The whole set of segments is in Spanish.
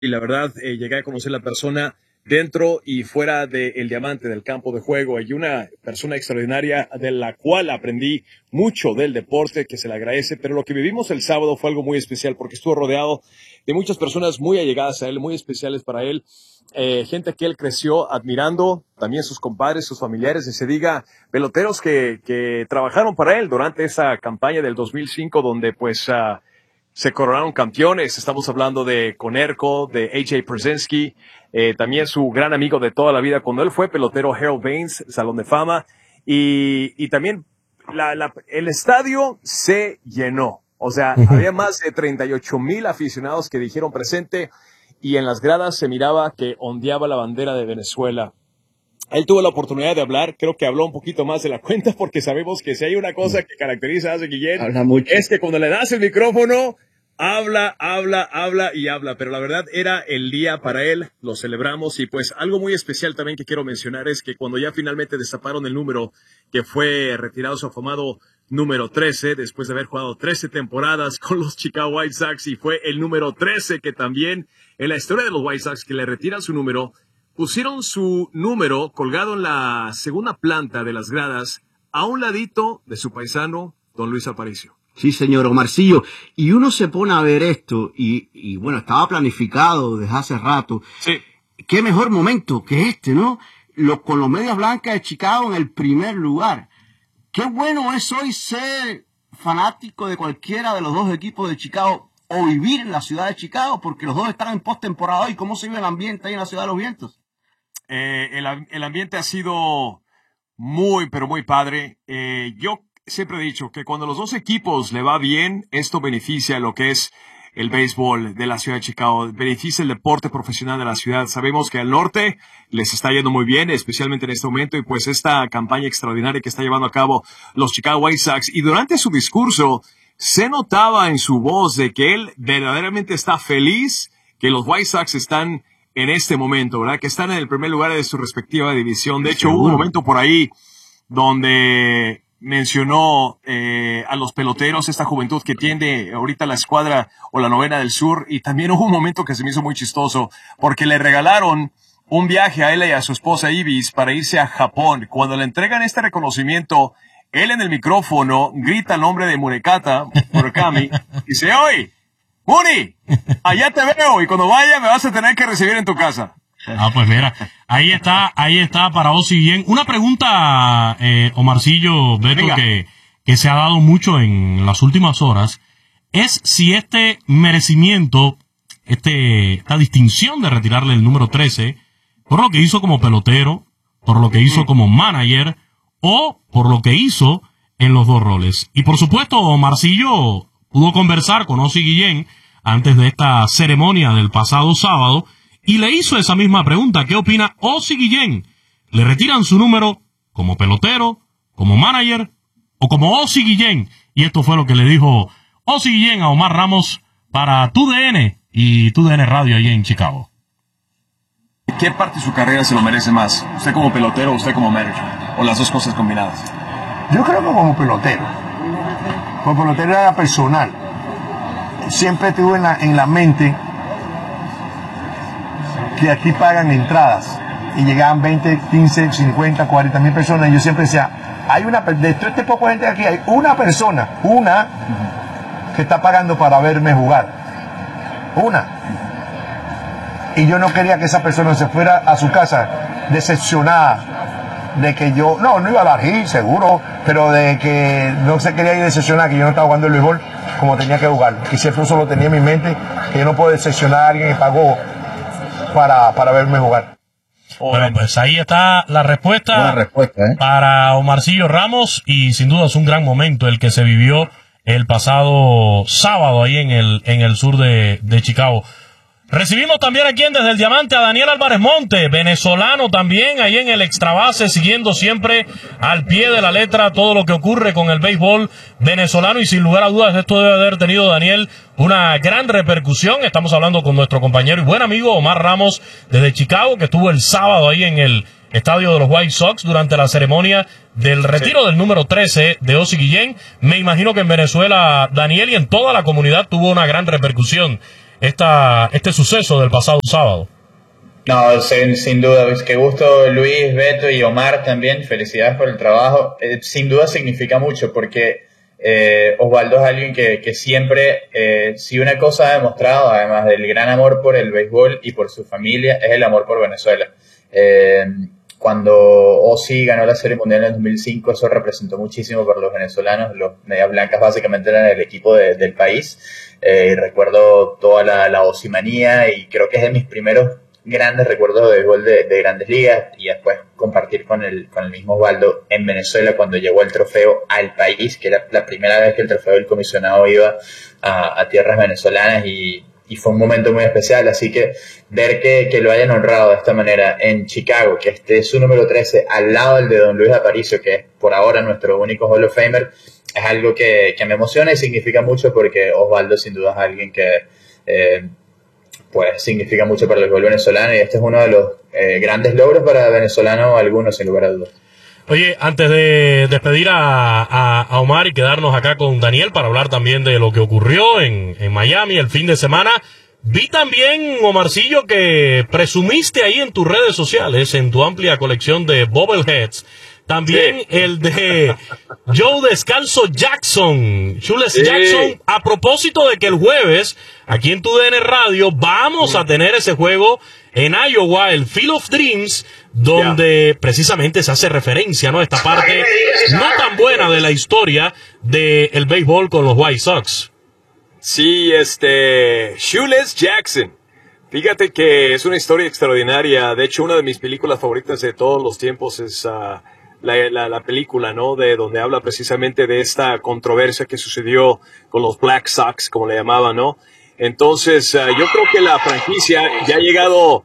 y la verdad llegué a conocer la persona dentro y fuera del diamante del campo de juego, y una persona extraordinaria de la cual aprendí mucho del deporte, que se le agradece. Pero lo que vivimos el sábado fue algo muy especial, porque estuvo rodeado de muchas personas muy allegadas a él, muy especiales para él, gente que él creció admirando, también sus compadres, sus familiares, y se diga peloteros que trabajaron para él durante esa campaña del 2005, donde pues se coronaron campeones. Estamos hablando de Konerko, de A.J. Pierzynski, también su gran amigo de toda la vida cuando él fue pelotero, Harold Baines, Salón de Fama, y también el estadio se llenó. O sea, había más de 38,000 aficionados que dijeron presente, y en las gradas se miraba que ondeaba la bandera de Venezuela. Él tuvo la oportunidad de hablar, creo que habló un poquito más de la cuenta, porque sabemos que si hay una cosa que caracteriza a Ozzie Guillén, es que cuando le das el micrófono, habla, pero la verdad era el día para él, lo celebramos. Y pues algo muy especial también que quiero mencionar es que cuando ya finalmente destaparon el número que fue retirado, su afamado número 13, después de haber jugado 13 temporadas con los Chicago White Sox, y fue el número 13 que también en la historia de los White Sox que le retiran su número, pusieron su número colgado en la segunda planta de las gradas, a un ladito de su paisano, don Luis Aparicio. Sí, señor Omarcillo. Y uno se pone a ver esto, y bueno, estaba planificado desde hace rato. Sí. Qué mejor momento que este, ¿no? Con los Medias Blancas de Chicago en el primer lugar. Qué bueno es hoy ser fanático de cualquiera de los dos equipos de Chicago o vivir en la ciudad de Chicago, porque los dos están en postemporada hoy. ¿Cómo se vive el ambiente ahí en la ciudad de los vientos? El ambiente ha sido muy, pero muy padre. Yo siempre he dicho que cuando los dos equipos le va bien, esto beneficia lo que es el béisbol de la ciudad de Chicago, beneficia el deporte profesional de la ciudad. Sabemos que al norte les está yendo muy bien, especialmente en este momento, y pues esta campaña extraordinaria que está llevando a cabo los Chicago White Sox. Y durante su discurso se notaba en su voz de que él verdaderamente está feliz que los White Sox están en este momento, ¿verdad? Que están en el primer lugar de su respectiva división. De hecho, hubo un momento por ahí donde mencionó a los peloteros, esta juventud que tiene ahorita la escuadra o la novena del sur, y también hubo un momento que se me hizo muy chistoso, porque le regalaron un viaje a él y a su esposa Ibis para irse a Japón. Cuando le entregan este reconocimiento, él en el micrófono grita el nombre de Murakami, y dice: ¡Oye, Muni! Allá te veo, y cuando vaya me vas a tener que recibir en tu casa. Pues mira, ahí está para Ozzie Guillén. Una pregunta, Omarcillo, Beto, que se ha dado mucho en las últimas horas, es si este merecimiento, esta distinción de retirarle el número 13, por lo que hizo como pelotero, por lo que hizo como manager, o por lo que hizo en los dos roles. Y por supuesto, Omarcillo pudo conversar con Ozzie Guillén antes de esta ceremonia del pasado sábado, y le hizo esa misma pregunta: ¿qué opina Ozzie Guillén? ¿Le retiran su número como pelotero, como manager o como Ozzie Guillén? Y esto fue lo que le dijo Ozzie Guillén a Omar Ramos para TUDN y TUDN Radio allí en Chicago. ¿Qué parte de su carrera se lo merece más? ¿Usted como pelotero o usted como manager? ¿O las dos cosas combinadas? Yo creo que como pelotero. Como pelotero era personal. Siempre tuve en la mente que aquí pagan entradas y llegaban 20, 15, 50, 40 mil personas, y yo siempre decía, de todo este poco de gente aquí, hay una persona que está pagando para verme jugar, y yo no quería que esa persona se fuera a su casa decepcionada de que yo, no iba a dar hit, seguro, pero de que no se quería ir decepcionada que yo no estaba jugando el béisbol como tenía que jugar, y siempre eso lo tenía en mi mente, que yo no puedo decepcionar a alguien que pagó para verme jugar. Bueno, pues ahí está la respuesta. Buena respuesta, para Omarcillo Ramos, y sin duda es un gran momento el que se vivió el pasado sábado ahí en el sur de Chicago. Recibimos también aquí desde el Diamante a Daniel Álvarez Monte, venezolano también, ahí en el Extrabase, siguiendo siempre al pie de la letra todo lo que ocurre con el béisbol venezolano, y sin lugar a dudas esto debe haber tenido, Daniel, una gran repercusión. Estamos hablando con nuestro compañero y buen amigo Omar Ramos desde Chicago, que estuvo el sábado ahí en el estadio de los White Sox durante la ceremonia del retiro del número 13 de Ozzie Guillén. Me imagino que en Venezuela, Daniel, y en toda la comunidad tuvo una gran repercusión este suceso del pasado sábado. No, sin duda, pues qué gusto Luis, Beto y Omar también, felicidades por el trabajo. Sin duda significa mucho porque Osvaldo es alguien que siempre, si una cosa ha demostrado, además del gran amor por el béisbol y por su familia, es el amor por Venezuela. Cuando Ozzy ganó la Serie Mundial en el 2005, eso representó muchísimo para los venezolanos. Los Medias Blancas básicamente eran el equipo del país. Y recuerdo toda la Ozzy-manía y creo que es de mis primeros grandes recuerdos de béisbol de Grandes Ligas, y después compartir con el mismo Osvaldo en Venezuela cuando llegó el trofeo al país, que era la primera vez que el trofeo del comisionado iba a tierras venezolanas, y fue un momento muy especial. Así que ver que lo hayan honrado de esta manera en Chicago, que esté su número 13 al lado del de Don Luis Aparicio, que es por ahora nuestro único Hall of Famer, es algo que me emociona y significa mucho, porque Osvaldo sin duda es alguien que pues significa mucho para el béisbol venezolano, y este es uno de los grandes logros para venezolanos, algunos sin lugar a dudas. Oye, antes de despedir a Omar y quedarnos acá con Daniel para hablar también de lo que ocurrió en Miami el fin de semana, vi también, Omarcillo, que presumiste ahí en tus redes sociales, en tu amplia colección de bobbleheads, también sí, el de Joe Descalzo Jackson, Shoeless Jackson, a propósito de que el jueves, aquí en TUDN Radio, vamos a tener ese juego en Iowa, el Field of Dreams, donde precisamente se hace referencia, ¿no?, esta parte no tan buena de la historia del béisbol con los White Sox. Sí, Shoeless Jackson. Fíjate que es una historia extraordinaria. De hecho, una de mis películas favoritas de todos los tiempos es la película, ¿no?, de donde habla precisamente de esta controversia que sucedió con los Black Sox, como le llamaban, ¿no? Entonces, yo creo que la franquicia ya ha llegado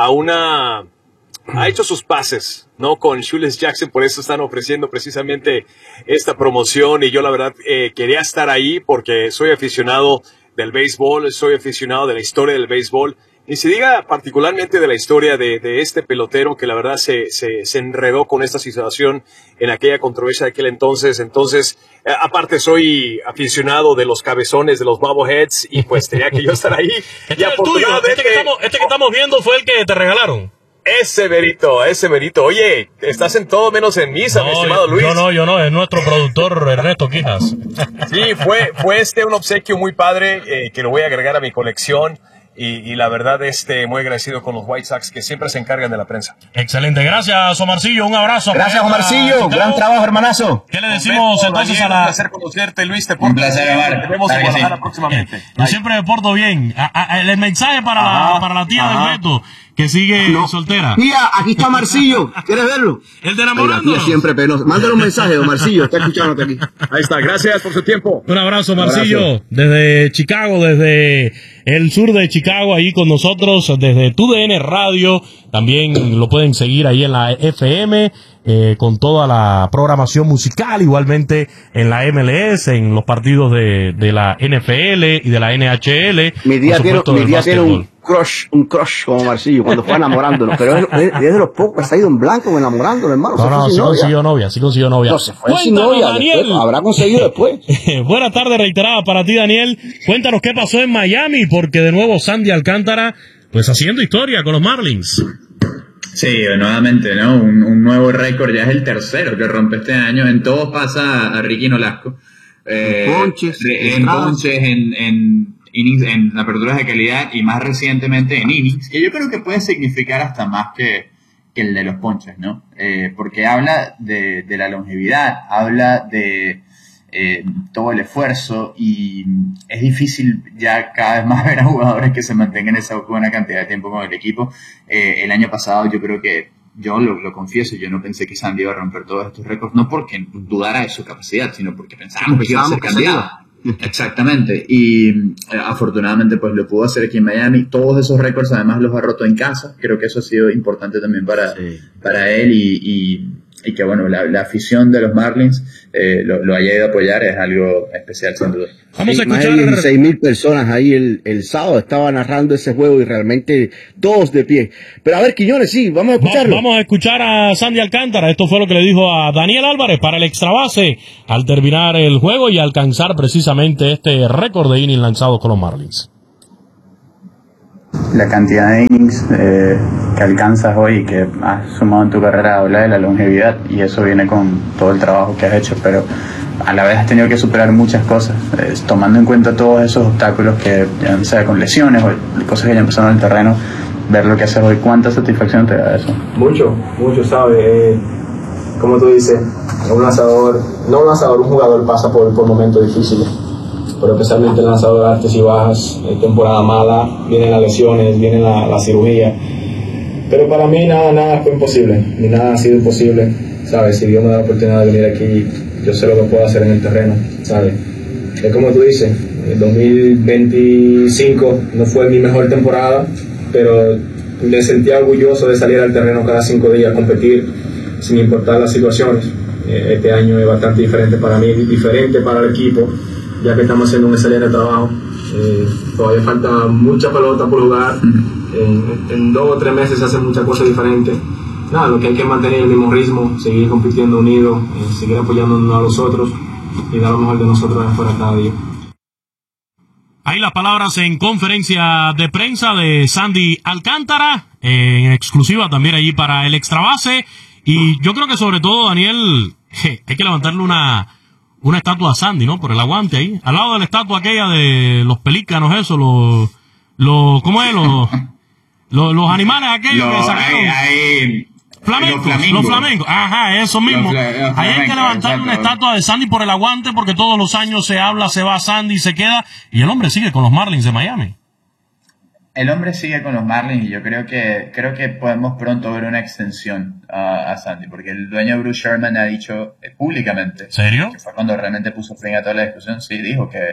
ha hecho sus pases, ¿no?, con Shoeless Jackson. Por eso están ofreciendo precisamente esta promoción, y yo la verdad quería estar ahí porque soy aficionado del béisbol, soy aficionado de la historia del béisbol, y se diga particularmente de la historia de este pelotero que la verdad se enredó con esta situación en aquella controversia de aquel entonces. Entonces, aparte soy aficionado de los cabezones, de los bobbleheads, y pues tenía que yo estar ahí. Este que estamos viendo fue el que te regalaron. Ese verito. Oye, estás en todo menos en misa, mi estimado Luis. Yo no, es nuestro productor Ernesto Quijas. Sí, fue un obsequio muy padre, que lo voy a agregar a mi colección. Y la verdad, muy agradecido con los White Sox, que siempre se encargan de la prensa. Excelente, gracias Omarcillo, un abrazo. Gracias Omarcillo, gran trabajo, hermanazo. ¿Qué le decimos entonces a la... Un placer conocerte, Luis. Un placer, Omar. Te vemos en Guadalajara próximamente. Yo siempre me porto bien. El mensaje para la tía del Beto, que sigue soltera. Tía, aquí está Marcillo, ¿quieres verlo? El de enamorando. La tía siempre penosa. Mándale un mensaje, Marcillo, está escuchándote aquí. Ahí está, gracias por su tiempo. Un abrazo, Marcillo, desde Chicago, desde el sur de Chicago, ahí con nosotros, desde TUDN Radio. También lo pueden seguir ahí en la FM, con toda la programación musical, igualmente en la MLS, en los partidos de la NFL y de la NHL. Mi día tiene un crush como Marcillo cuando fue enamorándonos, pero es de los pocos que se ha ido en blanco enamorándonos, hermano. Sí consiguió novia. No, se fue sin novia, Daniel. Después, habrá conseguido después. Buena tarde reiterada para ti, Daniel. Cuéntanos qué pasó en Miami, porque de nuevo Sandy Alcántara, pues haciendo historia con los Marlins. Sí, nuevamente, ¿no? Un nuevo récord, ya es el tercero que rompe este año. En todo pasa a Ricky Nolasco. En ponches, en innings, en aperturas de calidad, y más recientemente en innings, que yo creo que puede significar hasta más que el de los ponches, ¿no? Porque habla de la longevidad, habla de todo el esfuerzo, y es difícil ya cada vez más ver a jugadores que se mantengan esa buena cantidad de tiempo con el equipo. El año pasado yo creo que, yo lo confieso, yo no pensé que Sandy iba a romper todos estos récords, no porque dudara de su capacidad, sino porque pensábamos que iba a ser candidato. Exactamente, y afortunadamente pues lo pudo hacer aquí en Miami. Todos esos récords además los ha roto en casa. Creo que eso ha sido importante también para él, y que bueno, la afición de los Marlins lo haya ido a apoyar, es algo especial sin duda. Vamos a escuchar. Más de 16,000 personas ahí el sábado estaban narrando ese juego, y realmente todos de pie. Pero a ver, Quiñones, sí, vamos a escucharlo. Vamos a escuchar a Sandy Alcántara. Esto fue lo que le dijo a Daniel Álvarez para el extra base al terminar el juego y alcanzar precisamente este récord de inning lanzado con los Marlins. La cantidad de innings que alcanzas hoy y que has sumado en tu carrera habla de la longevidad, y eso viene con todo el trabajo que has hecho, pero a la vez has tenido que superar muchas cosas, tomando en cuenta todos esos obstáculos que ya sea con lesiones o cosas que ya empezaron en el terreno. Ver lo que haces hoy, ¿cuánta satisfacción te da eso? Mucho, ¿sabes? Como tú dices, un jugador pasa por momentos difíciles, pero especialmente el lanzador de altas y bajas, temporada mala, vienen las lesiones, viene la cirugía, pero para mí nada fue imposible, ni nada ha sido imposible, ¿sabes? Si Dios me da la oportunidad de venir aquí, yo sé lo que puedo hacer en el terreno, ¿sabes? Es como tú dices, el 2025 no fue mi mejor temporada, pero me sentía orgulloso de salir al terreno cada 5 días a competir sin importar las situaciones. Este año es bastante diferente para mí, diferente para el equipo, ya que estamos haciendo un excelente trabajo. Todavía falta mucha pelota por jugar. En 2 o 3 meses se hacen muchas cosas diferentes. Nada, lo que hay que mantener el mismo ritmo, seguir compitiendo unidos, seguir apoyándonos a los otros y dar lo mejor de nosotros afuera cada día. Ahí las palabras en conferencia de prensa de Sandy Alcántara, en exclusiva también allí para el Extra Base. Y yo creo que sobre todo, Daniel, hay que levantarle una estatua a Sandy, ¿no? Por el aguante ahí. Al lado de la estatua aquella de los pelícanos, eso, ¿cómo es? Los animales aquellos que sacaron. Los flamencos. Ajá, eso mismo. Ahí hay que levantarle una estatua de Sandy por el aguante, porque todos los años se habla, se va Sandy, se queda, y el hombre sigue con los Marlins de Miami. El hombre sigue con los Marlins, y yo creo que podemos pronto ver una extensión a Sandy, porque el dueño Bruce Sherman ha dicho públicamente, ¿serio? Que fue cuando realmente puso fin a toda la discusión, sí, dijo que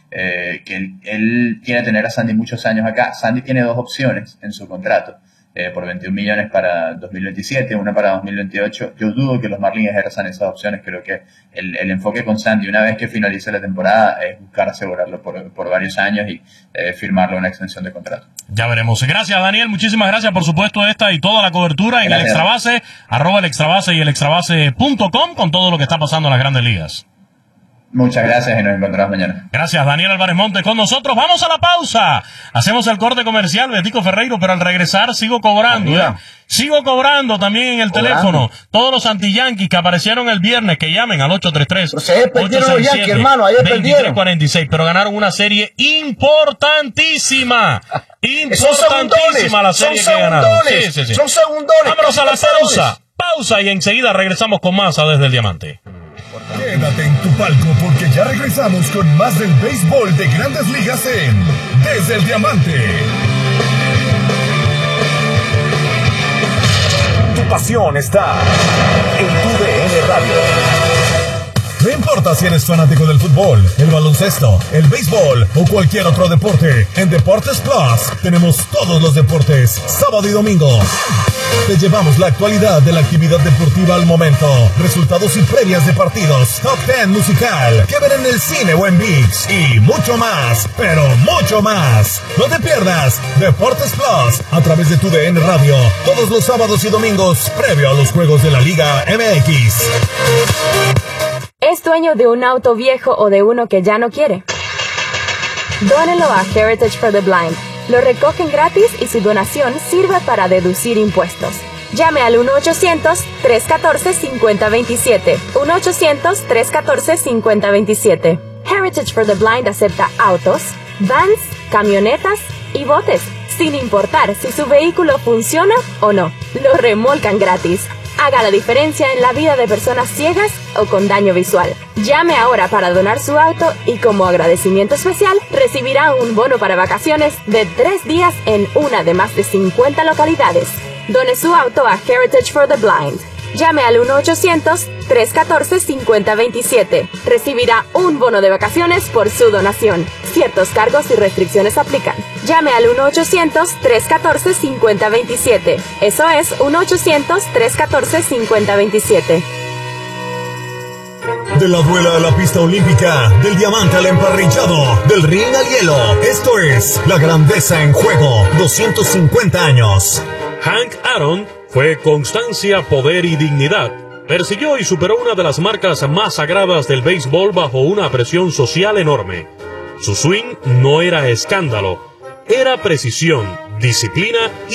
él quiere tener a Sandy muchos años acá. Sandy tiene 2 opciones en su contrato, por 21 millones para 2027, una para 2028. Yo dudo que los Marlins ejerzan esas opciones. Creo que el enfoque con Sandy, una vez que finalice la temporada, es buscar asegurarlo por varios años y firmarle una extensión de contrato. Ya veremos. Gracias, Daniel. Muchísimas gracias, por supuesto, esta y toda la cobertura en el Extrabase, @ el Extrabase y el extrabase.com, con todo lo que está pasando en las Grandes Ligas. Muchas gracias y nos encontramos mañana. Gracias, Daniel Álvarez Montes con nosotros. Vamos a la pausa. Hacemos el corte comercial, Betico Ferreiro, pero al regresar sigo cobrando. Sigo cobrando también en el teléfono. Todos los anti-yankees que aparecieron el viernes, que llamen al 833-867-2346, pero ganaron una serie importantísima. Importantísima la serie que ganaron. Sí. Son segundones. Vámonos a la pausa. Pausa y enseguida regresamos con más a Desde el Diamante. Quédate en tu palco porque ya regresamos con más del béisbol de Grandes Ligas en Desde el Diamante. Tu pasión está en tu DN Radio. No importa si eres fanático del fútbol, el baloncesto, el béisbol o cualquier otro deporte, en Deportes Plus tenemos todos los deportes, sábado y domingo. Te llevamos la actualidad de la actividad deportiva al momento, resultados y previas de partidos, top 10 musical, que ver en el cine o en ViX y mucho más, pero mucho más. No te pierdas Deportes Plus a través de tu DN Radio, todos los sábados y domingos, previo a los juegos de la Liga MX. ¿Es dueño de un auto viejo o de uno que ya no quiere? Dónelo a Heritage for the Blind. Lo recogen gratis y su donación sirve para deducir impuestos. Llame al 1-800-314-5027. 1-800-314-5027. Heritage for the Blind acepta autos, vans, camionetas y botes, sin importar si su vehículo funciona o no. Lo remolcan gratis. Haga la diferencia en la vida de personas ciegas o con daño visual. Llame ahora para donar su auto y como agradecimiento especial recibirá un bono para vacaciones de 3 días en una de más de 50 localidades. Done su auto a Heritage for the Blind. Llame al 1-800-314-5027. Recibirá un bono de vacaciones por su donación. Ciertos cargos y restricciones aplican. Llame al 1-800-314-5027. Eso es 1-800-314-5027. De la duela a la pista olímpica, del diamante al emparrillado, del ring al hielo. Esto es La Grandeza en Juego, 250 años. Hank Aaron fue constancia, poder y dignidad. Persiguió y superó una de las marcas más sagradas del béisbol bajo una presión social enorme. Su swing no era escándalo, era precisión, disciplina